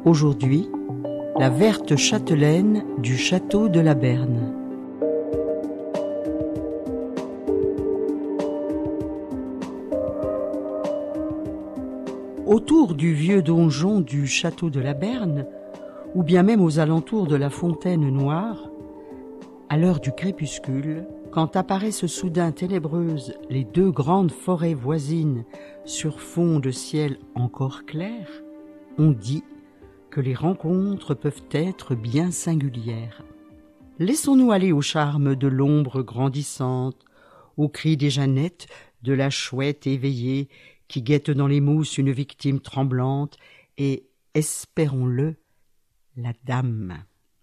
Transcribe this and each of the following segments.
Aujourd'hui, la verte châtelaine du château de la Berne. Autour du vieux donjon du château de la Berne, ou bien même aux alentours de la Fontaine Noire, à l'heure du crépuscule, quand apparaissent soudain ténébreuses les deux grandes forêts voisines sur fond de ciel encore clair, on dit que les rencontres peuvent être bien singulières. Laissons-nous aller au charme de l'ombre grandissante, au cri des genettes, de la chouette éveillée qui guette dans les mousses une victime tremblante, et, espérons-le, la dame.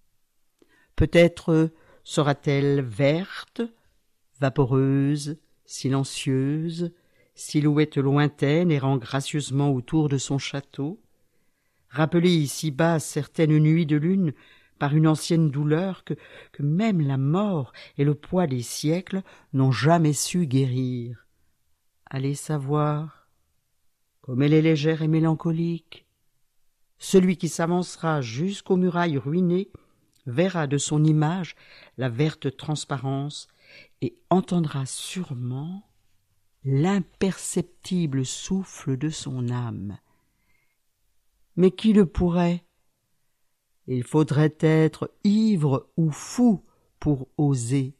Peut-être sera-t-elle verte, vaporeuse, silencieuse, silhouette lointaine errant gracieusement autour de son château, rappelée ici-bas certaines nuits de lune par une ancienne douleur que même la mort et le poids des siècles n'ont jamais su guérir. Allez savoir, comme elle est légère et mélancolique. Celui qui s'avancera jusqu'aux murailles ruinées verra de son image la verte transparence et entendra sûrement l'imperceptible souffle de son âme. Mais qui le pourrait? Il faudrait être ivre ou fou pour oser.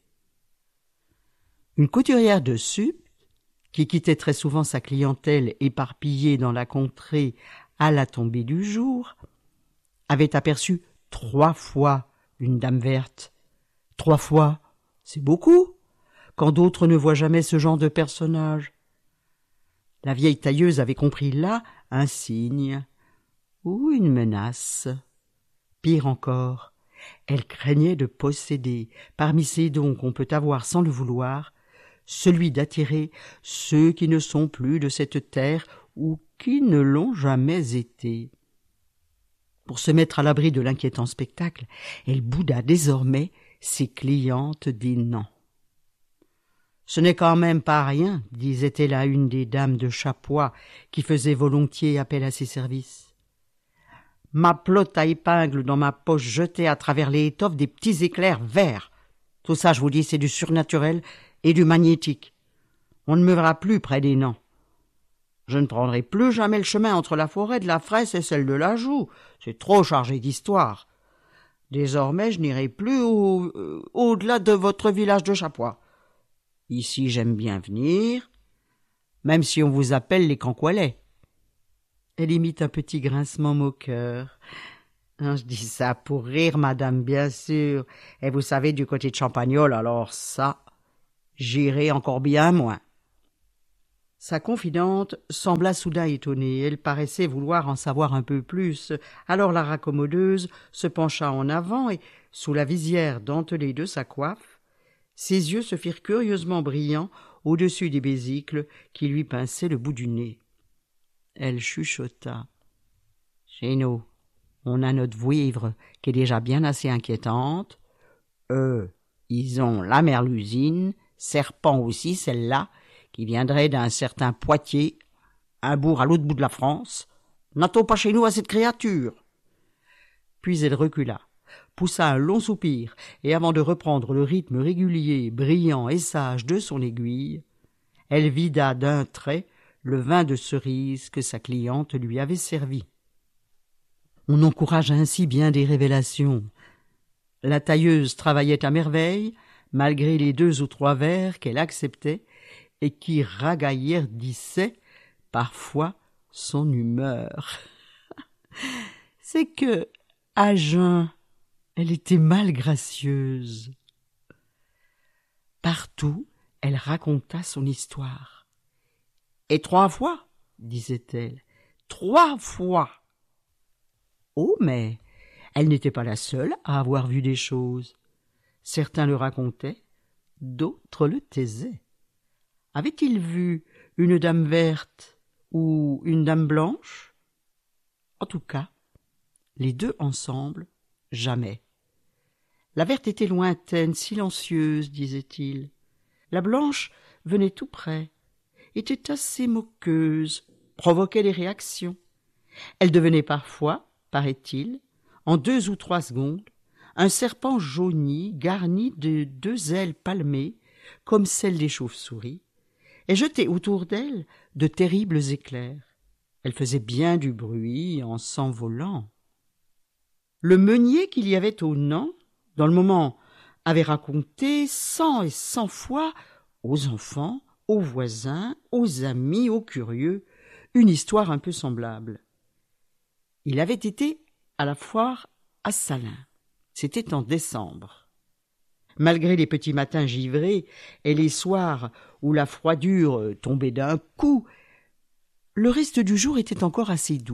Une couturière de Supt, qui quittait très souvent sa clientèle éparpillée dans la contrée à la tombée du jour, avait aperçu 3 fois une dame verte. 3 fois, c'est beaucoup, quand d'autres ne voient jamais ce genre de personnage. La vieille tailleuse avait compris là un signe ou une menace. Pire encore, elle craignait de posséder, parmi ces dons qu'on peut avoir sans le vouloir, celui d'attirer ceux qui ne sont plus de cette terre ou qui ne l'ont jamais été. Pour se mettre à l'abri de l'inquiétant spectacle, elle bouda désormais ses clientes des nans. « Ce n'est quand même pas rien, » disait-elle à une des dames de Chapois qui faisait volontiers appel à ses services. « Ma pelote à épingle dans ma poche jetait à travers les étoffes des petits éclairs verts. Tout ça, je vous dis, c'est du surnaturel et du magnétique. On ne me verra plus près des nans. Je ne prendrai plus jamais le chemin entre la forêt de la Fraisse et celle de la Joux. C'est trop chargé d'histoire. Désormais, je n'irai plus au-delà de votre village de Chapois. Ici, j'aime bien venir, même si on vous appelle les Cancoilets. » Elle imite un petit grincement moqueur. « Je dis ça pour rire, madame, bien sûr. Et vous savez, du côté de Champagnole, alors ça, j'irai encore bien moins. » Sa confidente sembla soudain étonnée. Elle paraissait vouloir en savoir un peu plus. Alors la raccommodeuse se pencha en avant et, sous la visière dentelée de sa coiffe, ses yeux se firent curieusement brillants au-dessus des besicles qui lui pinçaient le bout du nez. Elle chuchota. « Chez nous, on a notre vouivre qui est déjà bien assez inquiétante. Eux, ils ont la merlusine, serpent aussi, celle-là, qui viendrait d'un certain Poitiers, un bourg à l'autre bout de la France. N'a-t-on pas chez nous à cette créature ?» Puis elle recula, poussa un long soupir, et avant de reprendre le rythme régulier, brillant et sage de son aiguille, elle vida d'un trait le vin de cerise que sa cliente lui avait servi. On encourage ainsi bien des révélations. La tailleuse travaillait à merveille, malgré les 2 ou 3 verres qu'elle acceptait et qui ragaillardissaient parfois son humeur. C'est que, à jeun, elle était mal gracieuse. Partout, elle raconta son histoire. « Et 3 fois, disait-elle, 3 fois. Oh, mais elle n'était pas la seule à avoir vu des choses. Certains le racontaient, d'autres le taisaient. Avait-il vu une dame verte ou une dame blanche? En tout cas, les 2 ensemble, jamais. La verte était lointaine, silencieuse, disait-il. La blanche venait tout près, était assez moqueuse, provoquait des réactions. Elle devenait parfois paraît-il, en 2 ou 3 secondes, un serpent jauni, garni de 2 ailes palmées, comme celles des chauves-souris, et jetait autour d'elle de terribles éclairs. Elle faisait bien du bruit en s'envolant. Le meunier qu'il y avait au Nant, dans le moment, avait raconté 100 et 100 fois aux enfants, aux voisins, aux amis, aux curieux, une histoire un peu semblable. Il avait été à la foire à Salins. C'était en décembre. Malgré les petits matins givrés et les soirs où la froidure tombait d'un coup, le reste du jour était encore assez doux.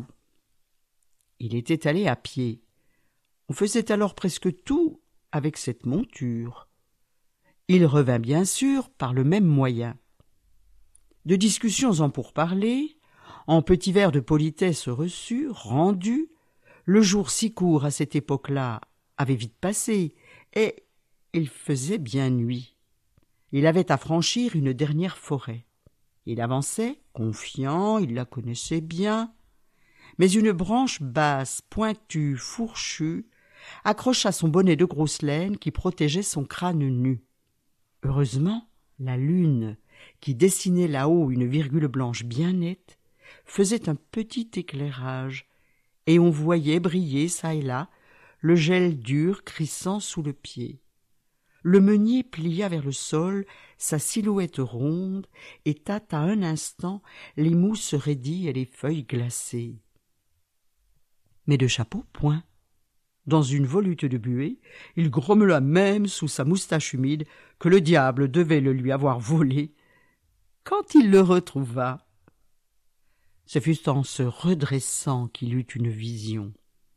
Il était allé à pied. On faisait alors presque tout avec cette monture. Il revint bien sûr par le même moyen. De discussions en pourparlers, en petits vers de politesse reçus, rendus, le jour si court à cette époque-là avait vite passé, et il faisait bien nuit. Il avait à franchir une dernière forêt. Il avançait, confiant, il la connaissait bien, mais une branche basse, pointue, fourchue, accrocha son bonnet de grosse laine qui protégeait son crâne nu. Heureusement, la lune, qui dessinait là-haut une virgule blanche bien nette, faisait un petit éclairage, et on voyait briller çà et là le gel dur crissant sous le pied. Le meunier plia vers le sol sa silhouette ronde et tâta un instant les mousses raidies et les feuilles glacées. Mais de chapeau, point. Dans une volute de buée, il grommela même sous sa moustache humide que le diable devait le lui avoir volé. Quand il le retrouva, ce fut en se redressant qu'il eut une vision.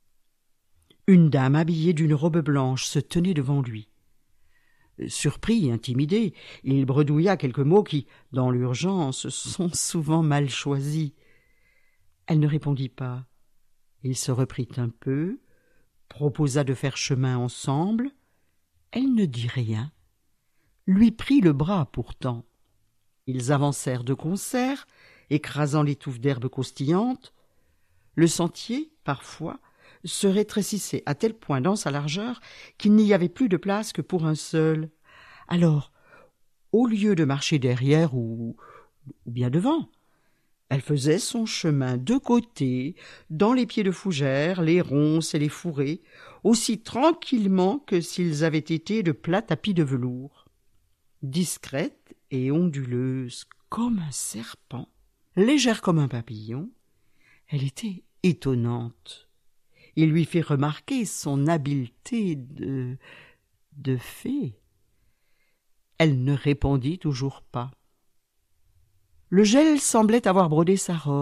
Une dame habillée d'une robe blanche se tenait devant lui. Surpris et intimidé, il bredouilla quelques mots qui, dans l'urgence, sont souvent mal choisis. Elle ne répondit pas. Il se reprit un peu, proposa de faire chemin ensemble. Elle ne dit rien, lui prit le bras pourtant. Ils avancèrent de concert, écrasant les touffes d'herbes croustillantes. Le sentier, parfois, se rétrécissait à tel point dans sa largeur qu'il n'y avait plus de place que pour un seul. Alors, au lieu de marcher derrière ou bien devant, elle faisait son chemin de côté, dans les pieds de fougères, les ronces et les fourrés, aussi tranquillement que s'ils avaient été de plats tapis de velours. Discrète et onduleuse comme un serpent, légère comme un papillon, elle était étonnante. Il lui fit remarquer son habileté de fée. Elle ne répondit toujours pas. Le gel semblait avoir brodé sa robe.